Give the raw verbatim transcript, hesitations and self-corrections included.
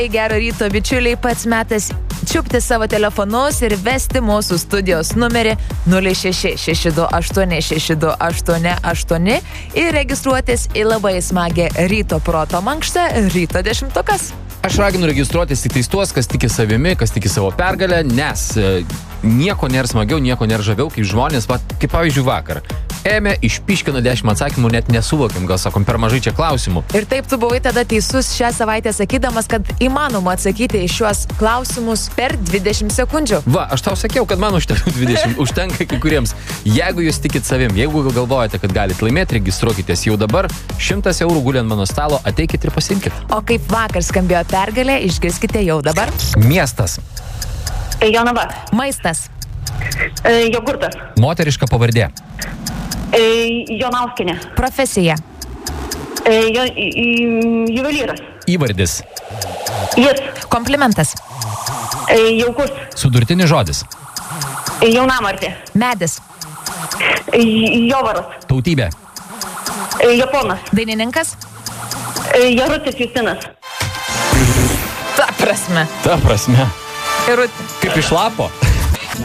Gero ryto, bičiuliai, pats metas čiupti savo telefonus ir vesti mūsų studijos numerį nulis šeši šeši du aštuoni šeši du aštuoni aštuoni ir registruotis į labai smagią ryto proto mankštą Ryto dešimtukas. Aš raginu registruotis tik tais tuos, kas tiki savimi, kas tiki savo pergalę, nes e, nieko nėra smagiau, nieko nėra žaviau, kaip žmonės, va, kaip pavyzdžiui vakar. Ėmė, išpiškino dešimt atsakymų, net nesuvokim, gal sakom, per mažai čia klausimų. Ir taip tu buvai tada teisus šią savaitę sakydamas, kad įmanoma atsakyti į šiuos klausimus per dvidešimt sekundžių. Va, aš tau sakiau, kad man užtenka dvidešimt, užtenka kai kuriems. Jeigu jūs tikit savim, jeigu galvojate, kad galite laimėti, registruokitės jau dabar. Šimtas eurų guli ant mano stalo, ateikit ir pasiimkit. O kaip vakar skambėjo pergalė, išgirskite jau dabar. Miestas. Jonava. Maistas. E, jogurtas. Moteriška pavardė. E, Jonauskinė. Profesija. E, jo, i, juvelyras. Įvardis. Jis. Komplimentas. E, jaukus. Sudurtinis žodis. E, jaunamartė. Medis. E, jovaras. Tautybė. E, japonas. Dainininkas. E, Jarutis Justinas. Ta prasme. Ta prasme. Ir Kaip iš lapo.